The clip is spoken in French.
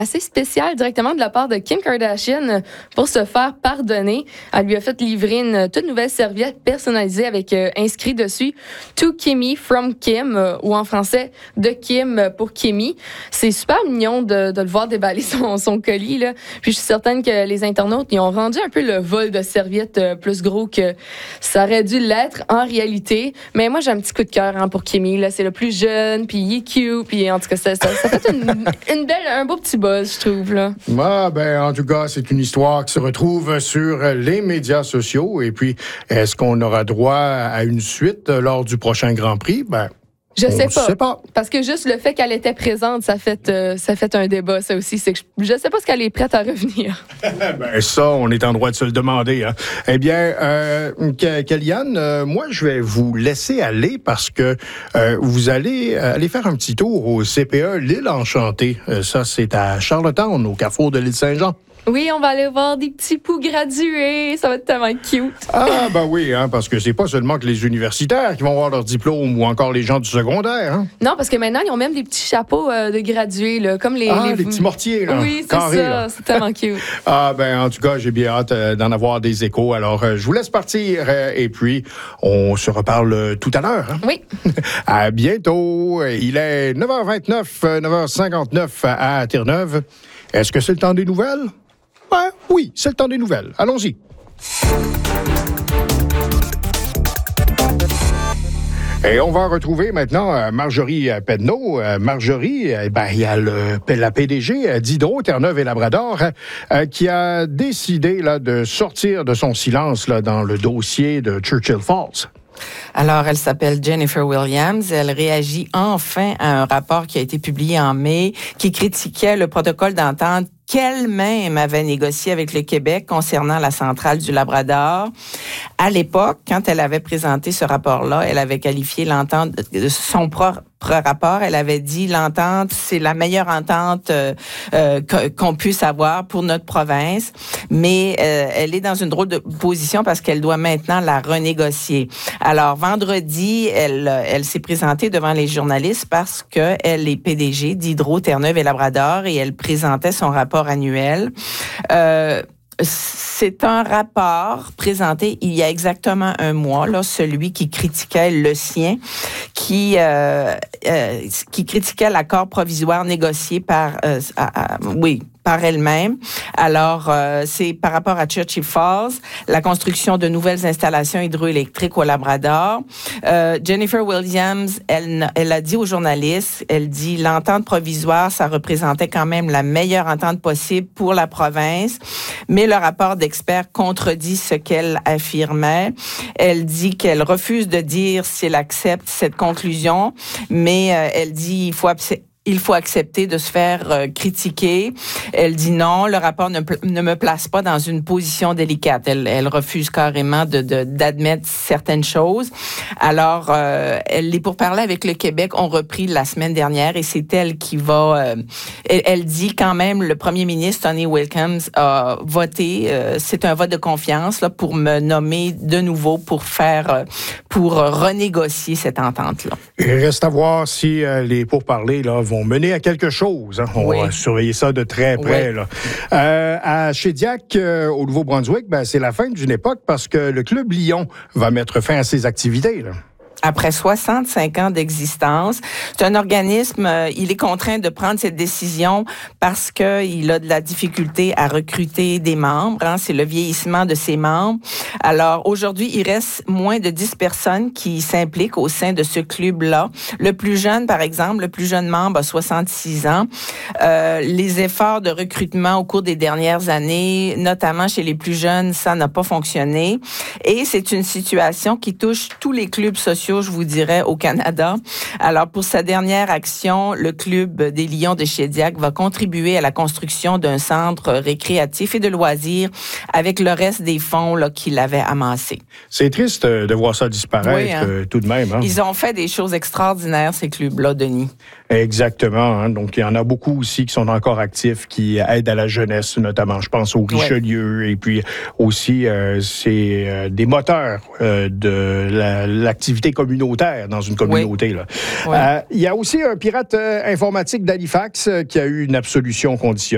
Assez spécial directement de la part de Kim Kardashian pour se faire pardonner. Elle lui a fait livrer une toute nouvelle serviette personnalisée avec inscrit dessus To Kimmy from Kim ou en français de Kim pour Kimmy. C'est super mignon de le voir déballer son colis là. Puis je suis certaine que les internautes ils ont rendu un peu le vol de serviettes plus gros que ça aurait dû l'être en réalité. Mais moi j'ai un petit coup de cœur pour Kimmy là. C'est le plus jeune puis il est cute puis en tout cas ça fait un beau petit buzz. Je trouve, là. En tout cas, c'est une histoire qui se retrouve sur les médias sociaux. Et puis, est-ce qu'on aura droit à une suite lors du prochain Grand Prix? Je sais pas. Parce que juste le fait qu'elle était présente, ça fait un débat, ça aussi. C'est que je sais pas ce qu'elle est prête à revenir. Ça, on est en droit de se le demander. Hein. Eh bien, Kellyanne, moi, je vais vous laisser aller parce que vous allez aller faire un petit tour au CPE L'Île Enchantée. Ça, c'est à Charlottetown, au carrefour de l'île Saint-Jean. Oui, on va aller voir des petits poux gradués. Ça va être tellement cute. Oui, hein, parce que c'est pas seulement que les universitaires qui vont avoir leur diplôme ou encore les gens du secondaire. Hein? Non, parce que maintenant, ils ont même des petits chapeaux de gradués, là, comme les petits mortiers. Là, oui, c'est carré, ça. Là. C'est tellement cute. En tout cas, j'ai bien hâte d'en avoir des échos. Alors, je vous laisse partir et puis on se reparle tout à l'heure. Hein? Oui. À bientôt. Il est 9h29, 9h59 à Terre-Neuve. Est-ce que c'est le temps des nouvelles? Oui, c'est le temps des nouvelles. Allons-y. Et on va retrouver maintenant Marjorie Pedneau. Marjorie, il y a la PDG d'Hydro, Terre-Neuve et Labrador, qui a décidé là, de sortir de son silence là, dans le dossier de Churchill Falls. Alors, elle s'appelle Jennifer Williams. Elle réagit enfin à un rapport qui a été publié en mai qui critiquait le protocole d'entente qu'elle-même avait négocié avec le Québec concernant la centrale du Labrador. À l'époque, quand elle avait présenté ce rapport-là, elle avait qualifié l'entente de son propre rapport. Elle avait dit l'entente, c'est la meilleure entente qu'on puisse avoir pour notre province, mais elle est dans une drôle de position parce qu'elle doit maintenant la renégocier. Alors, vendredi, elle s'est présentée devant les journalistes parce qu'elle est PDG d'Hydro, Terre-Neuve et Labrador et elle présentait son rapport annuel. C'est un rapport présenté il y a exactement un mois, là, celui qui critiquait le sien, qui critiquait l'accord provisoire négocié par elle-même. Alors, c'est par rapport à Churchill Falls, la construction de nouvelles installations hydroélectriques au Labrador. Jennifer Williams, elle a dit aux journalistes, elle dit l'entente provisoire, ça représentait quand même la meilleure entente possible pour la province, mais le rapport d'experts contredit ce qu'elle affirmait. Elle dit qu'elle refuse de dire si elle accepte cette conclusion, mais elle dit il faut accepter de se faire critiquer. Elle dit non, le rapport ne me place pas dans une position délicate. Elle refuse carrément d'admettre certaines choses. Alors, les pourparlers avec le Québec ont repris la semaine dernière et c'est elle qui va... elle dit quand même, le premier ministre Tony Wilkins a voté, c'est un vote de confiance là, pour me nommer de nouveau pour renégocier cette entente-là. Il reste à voir si les pourparlers là, vont mener à quelque chose. Hein. On va surveiller ça de très près. Oui. Là. À Shediac, au Nouveau-Brunswick, c'est la fin d'une époque parce que le Club Lion va mettre fin à ses activités. Là. Après 65 ans d'existence, c'est un organisme, il est contraint de prendre cette décision parce que il a de la difficulté à recruter des membres. Hein, c'est le vieillissement de ses membres. Alors aujourd'hui, il reste moins de 10 personnes qui s'impliquent au sein de ce club-là. Le plus jeune, par exemple, le plus jeune membre a 66 ans. Les efforts de recrutement au cours des dernières années, notamment chez les plus jeunes, ça n'a pas fonctionné. Et c'est une situation qui touche tous les clubs sociaux, je vous dirais, au Canada. Alors, pour sa dernière action, le Club des Lions de Shediac va contribuer à la construction d'un centre récréatif et de loisirs avec le reste des fonds là, qu'il avait amassés. C'est triste de voir ça disparaître tout de même. Hein? Ils ont fait des choses extraordinaires, ces clubs-là, Denis. Exactement. Hein? Donc, il y en a beaucoup aussi qui sont encore actifs, qui aident à la jeunesse, notamment. Je pense au Richelieu. Et puis aussi, c'est des moteurs de l'activité communautaire dans une communauté. Là. Il y a aussi un pirate informatique d'Halifax qui a eu une absolution conditionnelle.